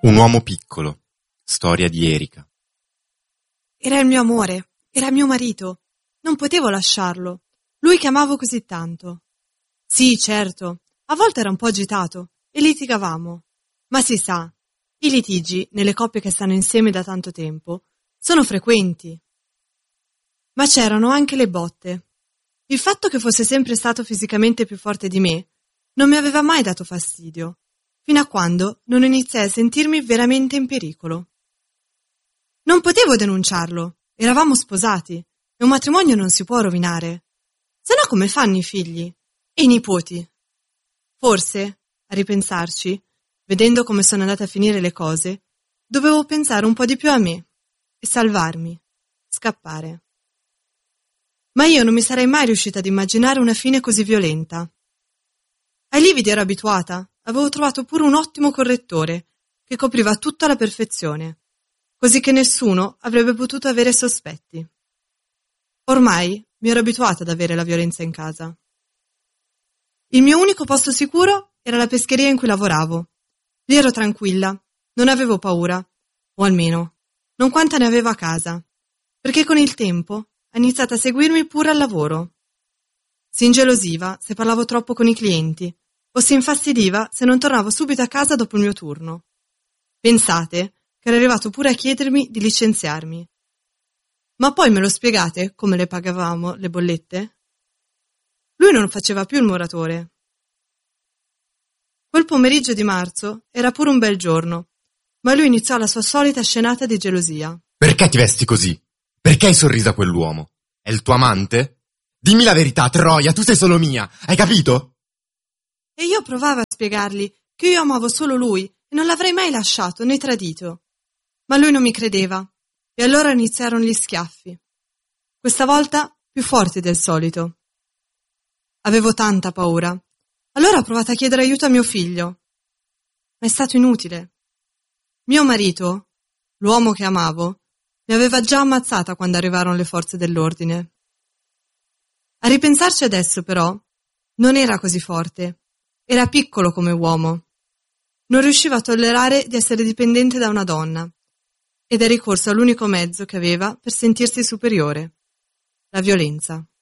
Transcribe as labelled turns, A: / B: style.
A: Un uomo piccolo. Storia di Erika.
B: Era il mio amore, era mio marito. Non potevo lasciarlo. Lui che amavo così tanto. Sì, certo, a volte era un po' agitato e litigavamo. Ma si sa, i litigi, nelle coppie che stanno insieme da tanto tempo, sono frequenti. Ma c'erano anche le botte. Il fatto che fosse sempre stato fisicamente più forte di me non mi aveva mai dato fastidio, fino a quando non iniziai a sentirmi veramente in pericolo. Non potevo denunciarlo, eravamo sposati e un matrimonio non si può rovinare. Se no come fanno i figli? E i nipoti? Forse, a ripensarci, vedendo come sono andate a finire le cose, dovevo pensare un po' di più a me e salvarmi, scappare. Ma io non mi sarei mai riuscita ad immaginare una fine così violenta. Ai lividi ero abituata, avevo trovato pure un ottimo correttore che copriva tutto alla perfezione, così che nessuno avrebbe potuto avere sospetti. Ormai mi ero abituata ad avere la violenza in casa. Il mio unico posto sicuro era la pescheria in cui lavoravo. Lì ero tranquilla, non avevo paura, o almeno, non quanta ne avevo a casa, perché con il tempo ha iniziato a seguirmi pure al lavoro. Si ingelosiva se parlavo troppo con i clienti, o si infastidiva se non tornavo subito a casa dopo il mio turno. Pensate che era arrivato pure a chiedermi di licenziarmi. Ma poi me lo spiegate come le pagavamo le bollette? Lui non faceva più il muratore. Quel pomeriggio di marzo era pure un bel giorno, ma lui iniziò la sua solita scenata di gelosia.
A: Perché ti vesti così? Perché hai sorriso a quell'uomo? È il tuo amante? Dimmi la verità, Troia, tu sei solo mia, hai capito?
B: E io provavo a spiegargli che io amavo solo lui e non l'avrei mai lasciato né tradito. Ma lui non mi credeva, e allora iniziarono gli schiaffi. Questa volta più forti del solito. Avevo tanta paura. Allora ho provato a chiedere aiuto a mio figlio. Ma è stato inutile. Mio marito, l'uomo che amavo, mi aveva già ammazzata quando arrivarono le forze dell'ordine. A ripensarci adesso, però, non era così forte. Era piccolo come uomo. Non riusciva a tollerare di essere dipendente da una donna ed è ricorso all'unico mezzo che aveva per sentirsi superiore: la violenza.